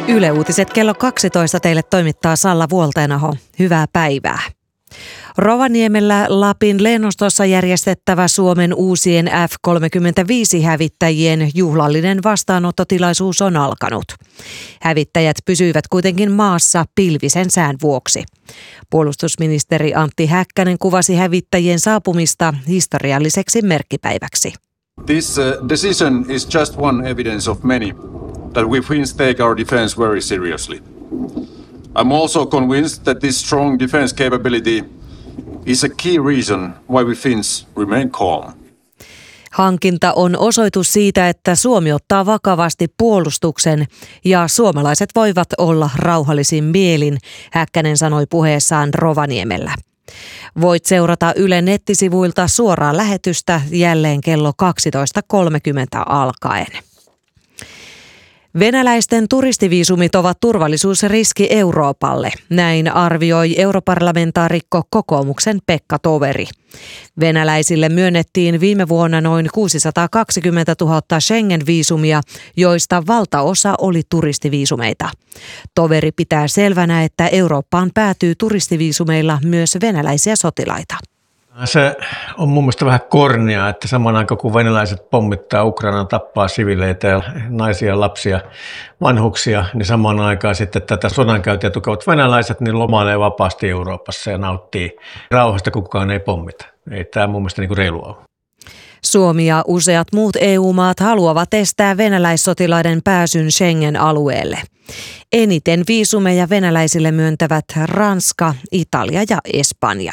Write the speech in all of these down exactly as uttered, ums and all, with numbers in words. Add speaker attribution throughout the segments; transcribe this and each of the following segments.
Speaker 1: Yle Uutiset kello kaksitoista teille toimittaa Salla Vuoltenaho. Hyvää päivää. Rovaniemellä Lapin lennostossa järjestettävä Suomen uusien F kolmekymmentäviisi-hävittäjien juhlallinen vastaanottotilaisuus on alkanut. Hävittäjät pysyivät kuitenkin maassa pilvisen sään vuoksi. Puolustusministeri Antti Häkkänen kuvasi hävittäjien saapumista historialliseksi merkkipäiväksi.
Speaker 2: This uh, decision is just one evidence of many that we Finns take our defense very seriously. I'm also convinced that this strong defense capability is a key reason why we Finns remain calm.
Speaker 1: Hankinta on osoitus siitä, että Suomi ottaa vakavasti puolustuksen ja suomalaiset voivat olla rauhallisin mielin, Häkkänen sanoi puheessaan Rovaniemellä. Voit seurata Yle nettisivuilta suoraa lähetystä jälleen kello kaksitoista kolmekymmentä alkaen. Venäläisten turistiviisumit ovat turvallisuusriski Euroopalle, näin arvioi europarlamentaarikko kokoomuksen Pekka Toveri. Venäläisille myönnettiin viime vuonna noin kuusisataakaksikymmentätuhatta Schengen-viisumia, joista valtaosa oli turistiviisumeita. Toveri pitää selvänä, että Eurooppaan päätyy turistiviisumeilla myös venäläisiä sotilaita.
Speaker 3: Se on mun mielestä vähän kornia, että samaan aikaan kun venäläiset pommittaa Ukrainaan, tappaa sivileitä ja naisia, lapsia, vanhuksia, niin samaan aikaan sitten tätä sodankäyntiä tukevat venäläiset niin lomailee vapaasti Euroopassa ja nauttii rauhasta, kun kukaan ei pommita. Ei tämä mun mielestä niin kuin reilua ole.
Speaker 1: Suomi ja useat muut E U-maat haluavat estää venäläissotilaiden pääsyn Schengen-alueelle. Eniten viisumeja venäläisille myöntävät Ranska, Italia ja Espanja.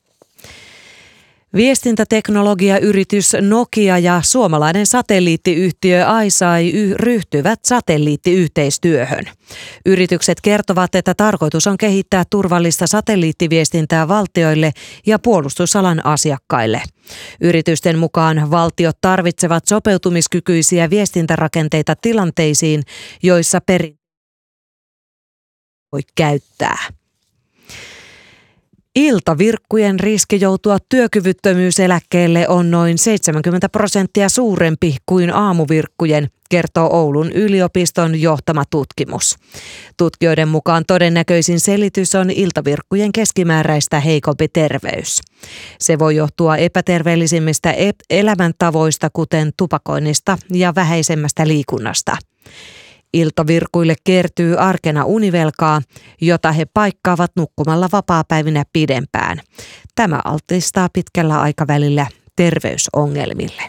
Speaker 1: Viestintäteknologiayritys Nokia ja suomalainen satelliittiyhtiö iSky ryhtyvät satelliittiyhteistyöhön. Yritykset kertovat, että tarkoitus on kehittää turvallista satelliittiviestintää valtioille ja puolustusalan asiakkaille. Yritysten mukaan valtiot tarvitsevat sopeutumiskykyisiä viestintärakenteita tilanteisiin, joissa perin voi käyttää. Iltavirkkujen riski joutua työkyvyttömyyseläkkeelle on noin seitsemänkymmentä prosenttia suurempi kuin aamuvirkkujen, kertoo Oulun yliopiston johtama tutkimus. Tutkijoiden mukaan todennäköisin selitys on iltavirkkujen keskimääräistä heikompi terveys. Se voi johtua epäterveellisimmistä elämäntavoista, kuten tupakoinnista ja vähäisemmästä liikunnasta. Iltavirkuille kertyy arkena univelkaa, jota he paikkaavat nukkumalla vapaapäivinä pidempään. Tämä altistaa pitkällä aikavälillä terveysongelmille.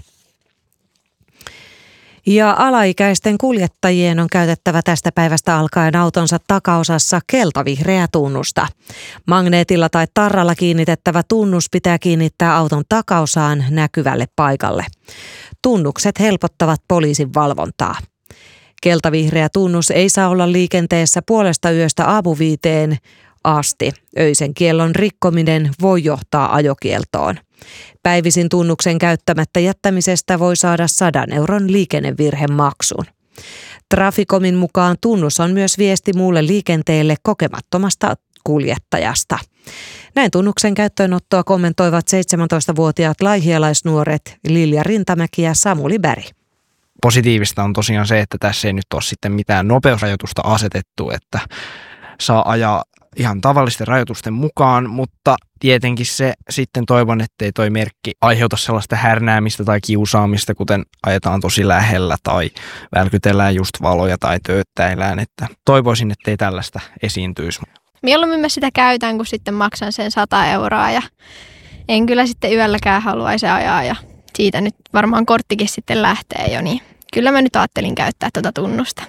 Speaker 1: Ja alaikäisten kuljettajien on käytettävä tästä päivästä alkaen autonsa takaosassa keltavihreää tunnusta. Magneetilla tai tarralla kiinnitettävä tunnus pitää kiinnittää auton takaosaan näkyvälle paikalle. Tunnukset helpottavat poliisin valvontaa. Keltavihreä tunnus ei saa olla liikenteessä puolesta yöstä aamuviiteen asti. Öisen kiellon rikkominen voi johtaa ajokieltoon. Päivisin tunnuksen käyttämättä jättämisestä voi saada sadan euron liikennevirhemaksun. Traficomin mukaan tunnus on myös viesti muulle liikenteelle kokemattomasta kuljettajasta. Näin tunnuksen käyttöönottoa kommentoivat seitsemäntoistavuotiaat laihialaisnuoret Lilja Rintamäki ja Samuli Berg.
Speaker 4: Positiivista on tosiaan se, että tässä ei nyt ole sitten mitään nopeusrajoitusta asetettu, että saa ajaa ihan tavallisten rajoitusten mukaan, mutta tietenkin se sitten toivon, ettei toi merkki aiheuta sellaista härnäämistä tai kiusaamista, kuten ajetaan tosi lähellä tai välkytellään just valoja tai tööttäillään, että toivoisin, ettei tällaista esiintyisi.
Speaker 5: Mieluummin mä sitä käytän, kun sitten maksan sen sata euroa ja en kyllä sitten yölläkään haluaisi ajaa ja siitä nyt varmaan korttikin sitten lähtee jo, niin kyllä mä nyt ajattelin käyttää tuota tunnusta.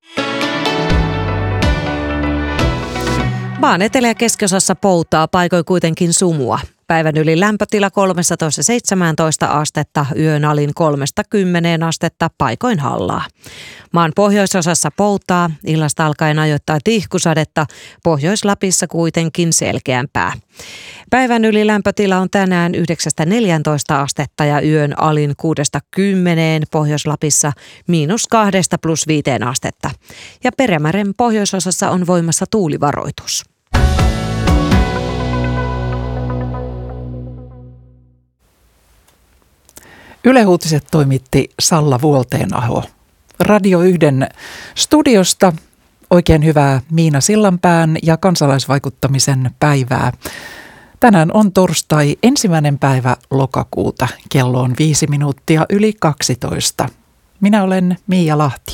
Speaker 1: Maan etelä- ja keskiosassa poutaa, paikoin kuitenkin sumua. Päivän yli lämpötila kolmetoista seitsemäntoista astetta, yön alin kolmesta kymmeneen astetta, paikoin hallaa. Maan pohjoisosassa poutaa, illasta alkaen ajoittaa tihkusadetta, Pohjois-Lapissa kuitenkin selkeämpää. Päivän yli lämpötila on tänään yhdeksästä neljääntoista astetta ja yön alin kuudesta kymmeneen, Pohjois-Lapissa miinus kahdesta plus viiteen astetta. Ja Perämeren pohjoisosassa on voimassa tuulivaroitus.
Speaker 6: Yle Uutiset toimitti Salla Vuoltenaho. Radio yhden studiosta Oikein hyvää Miina Sillanpään ja kansalaisvaikuttamisen päivää. Tänään on torstai ensimmäinen päivä lokakuuta. Kello on viisi minuuttia yli kaksitoista. Minä olen Miia Lahti.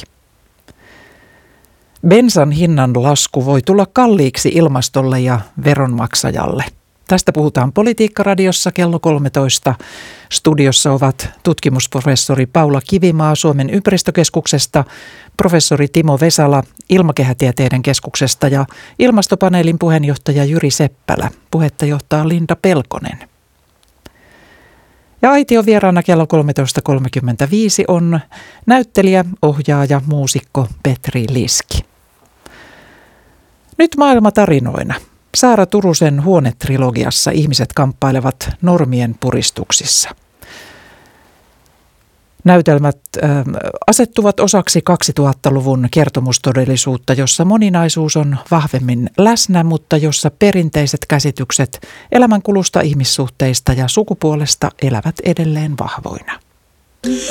Speaker 6: Bensan hinnan lasku voi tulla kalliiksi ilmastolle ja veronmaksajalle. Tästä puhutaan Politiikka-radiossa kello kolmetoista. Studiossa ovat tutkimusprofessori Paula Kivimaa Suomen ympäristökeskuksesta, professori Timo Vesala Ilmakehätieteiden keskuksesta ja ilmastopaneelin puheenjohtaja Jyri Seppälä. Puhetta johtaa Linda Pelkonen. Ja aition vieraana kello kolmetoista kolmekymmentäviisi on näyttelijä, ohjaaja, muusikko Petri Liski. Nyt maailma tarinoina. Saara Turusen Huone-trilogiassa ihmiset kamppailevat normien puristuksissa. Näytelmät äh, asettuvat osaksi kaksituhattaluvun kertomustodellisuutta, jossa moninaisuus on vahvemmin läsnä, mutta jossa perinteiset käsitykset elämänkulusta, ihmissuhteista ja sukupuolesta elävät edelleen vahvoina.